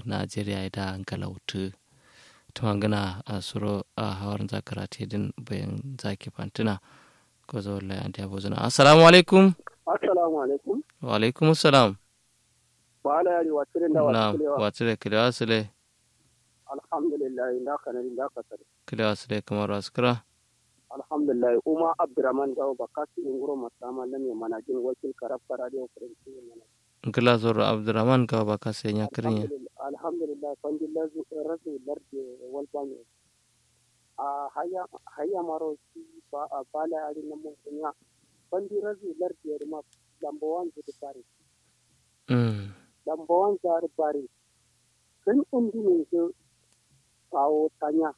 Najeriya da galautu tumangana a suro a hawar zakarate din bayan zaki fantina ko zo la andiya bozuna. Assalamu alaikum. Assalamu alaikum. Wa alaikum assalam. Bala yari watire nda Naam watire kilewa sile. Alhamdulillah inda kanari inda kasari. Kilewa sile kamar waskira. Alhamdulillah Uma Abdurrahman Gawo Bakasi Inguro Masama Lamya Manajin Wakil Karabka Radio Faransi Manajin. Ngila zoro Abdurrahman Gawo Bakasi Nyakrinya. Alhamdulillah Pandilla Razu Lardi Walbani. Haya maro si bala yari namu punya. Pandi Razu Lardi Rima Lambawan Zuri Paris. Lambawan Zuri Paris. Kan undi ninju Awo Tanya.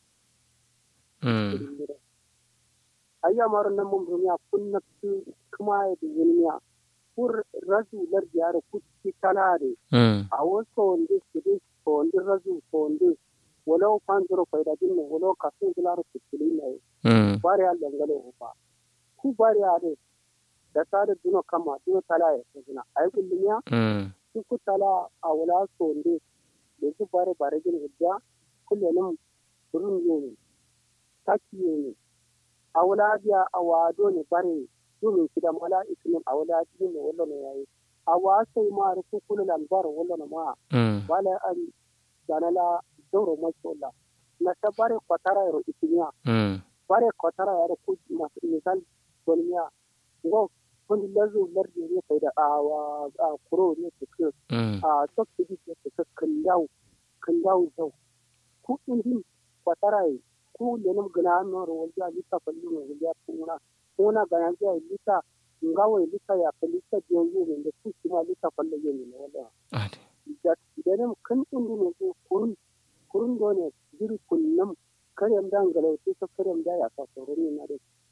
Ayya maro namun dunia punna kuma da dunia pur razu lar diare kutti kanade awo sonde sidi sonde razu sonde wolo pandro fayda dinne wolo kasu dilar kutti ne bari Allah ngale hopa ku bari ade da tare duno kama duno tala ya sina ay kullinya ku tala awla sonde da su bare bare gin hujja kullum burun ne taki ne awlaadiya awaado ne bare dum kida mala ikinin awlaadi ne wallo ne yayi awasai ma rufu kullal bar wallo ne ma wala an danala doro masola na tabare kwatara ro ikinya bare kwatara ya ku na misal golnya ngo kun lazu lardi ne kai da awa kuro ne ku to kidi ke kandau zo ku indin kwatara ku lenum gana no ro ja lita fallu no ja kuna gana ja lita ngawo lita ya falita jongo ne ku kuma lita fallu ne wala ade idan kan indi ne kurun do ne jiri kunnam kare amdan galau to kare amda ya ka soro ne na